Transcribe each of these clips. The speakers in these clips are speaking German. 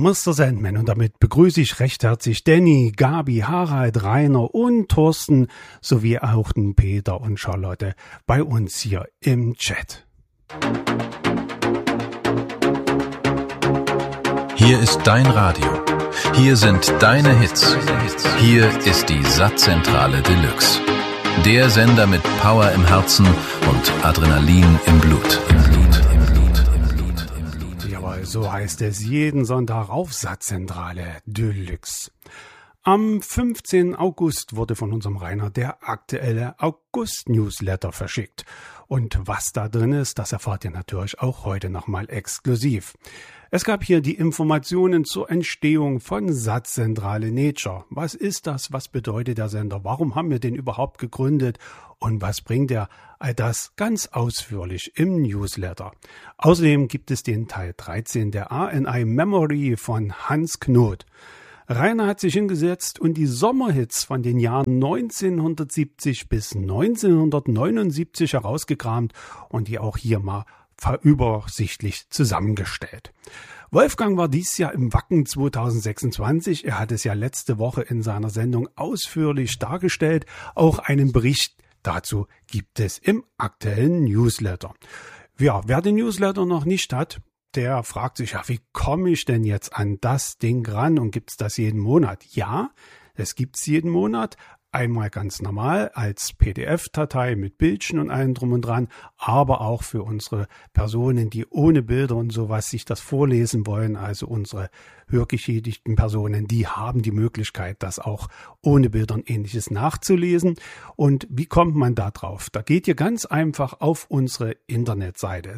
Mr. Sandman und damit begrüße ich recht herzlich Danny, Gabi, Harald, Rainer und Thorsten sowie auch den Peter und Charlotte bei uns hier im Chat. Hier ist dein Radio. Hier sind deine Hits. Hier ist die Sattzentrale Deluxe. Der Sender mit Power im Herzen und Adrenalin im Blut. Jawohl, so heißt es jeden Sonntag auf Sattzentrale Deluxe. Am 15. August wurde von unserem Rainer der aktuelle August-Newsletter verschickt. Und was da drin ist, das erfahrt ihr natürlich auch heute nochmal exklusiv. Es gab hier die Informationen zur Entstehung von Sattzentrale Nature. Was ist das? Was bedeutet der Sender? Warum haben wir den überhaupt gegründet? Und was bringt er? All das ganz ausführlich im Newsletter. Außerdem gibt es den Teil 13 der ANI Memory von Hans Knoth. Rainer hat sich hingesetzt und die Sommerhits von den Jahren 1970 bis 1979 herausgekramt und die auch hier mal übersichtlich zusammengestellt. Wolfgang war dieses Jahr im Wacken 2026. Er hat es ja letzte Woche in seiner Sendung ausführlich dargestellt. Auch einen Bericht dazu gibt es im aktuellen Newsletter. Ja, wer den Newsletter noch nicht hat, der fragt sich, ja, wie komme ich denn jetzt an das Ding ran und gibt's das jeden Monat? Ja, es gibt's jeden Monat. Einmal ganz normal als PDF-Datei mit Bildchen und allem drum und dran, aber auch für unsere Personen, die ohne Bilder und sowas sich das vorlesen wollen, also unsere hörgeschädigten Personen, die haben die Möglichkeit, das auch ohne Bilder und Ähnliches nachzulesen. Und wie kommt man da drauf? Da geht ihr ganz einfach auf unsere Internetseite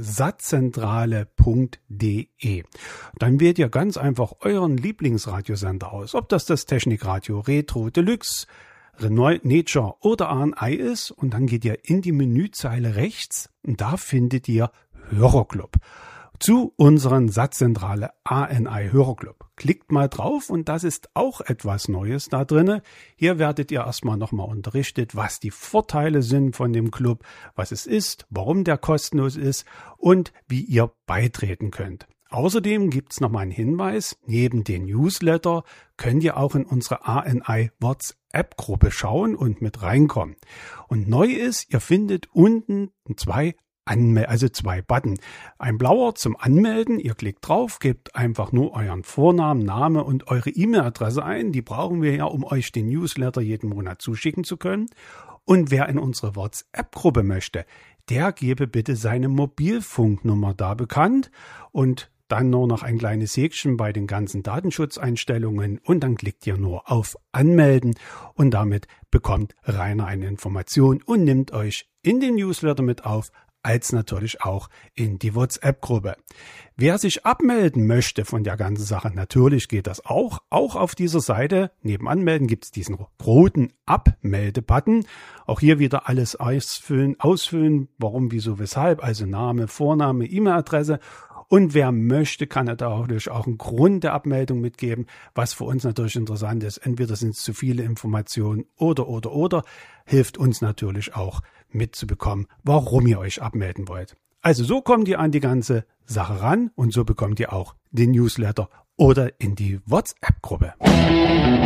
sattzentrale.de. Dann wählt ihr ganz einfach euren Lieblingsradiosender aus, ob das Technikradio, Retro, Deluxe, Nature oder ANI ist, und dann geht ihr in die Menüzeile rechts und da findet ihr Hörerclub. Zu unseren Sattzentrale ANI Hörerclub. Klickt mal drauf und das ist auch etwas Neues da drinne. Hier werdet ihr erstmal nochmal unterrichtet, was die Vorteile sind von dem Club, was es ist, warum der kostenlos ist und wie ihr beitreten könnt. Außerdem gibt's nochmal einen Hinweis, neben den Newsletter könnt ihr auch in unsere ANI WhatsApp-Gruppe schauen und mit reinkommen. Und neu ist, ihr findet unten zwei Button. Ein blauer zum Anmelden, ihr klickt drauf, gebt einfach nur euren Vornamen, Name und eure E-Mail-Adresse ein. Die brauchen wir ja, um euch den Newsletter jeden Monat zuschicken zu können. Und wer in unsere WhatsApp-Gruppe möchte, der gebe bitte seine Mobilfunknummer da bekannt und dann nur noch ein kleines Häkchen bei den ganzen Datenschutzeinstellungen und dann klickt ihr nur auf Anmelden und damit bekommt Rainer eine Information und nimmt euch in den Newsletter mit auf, als natürlich auch in die WhatsApp-Gruppe. Wer sich abmelden möchte von der ganzen Sache, natürlich geht das auch. Auch auf dieser Seite, neben Anmelden, gibt es diesen roten Abmelde-Button. Auch hier wieder alles ausfüllen, warum, wieso, weshalb, also Name, Vorname, E-Mail-Adresse. Und wer möchte, kann er dadurch auch einen Grund der Abmeldung mitgeben, was für uns natürlich interessant ist. Entweder sind es zu viele Informationen oder hilft uns natürlich auch mitzubekommen, warum ihr euch abmelden wollt. Also so kommt ihr an die ganze Sache ran und so bekommt ihr auch den Newsletter oder in die WhatsApp-Gruppe.